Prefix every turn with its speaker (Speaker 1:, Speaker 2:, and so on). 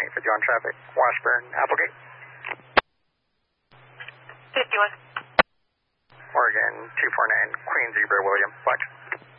Speaker 1: 50 on traffic, Washburn, Applegate.
Speaker 2: 51.
Speaker 1: Oregon 249, Queen Zebra, William, Flex.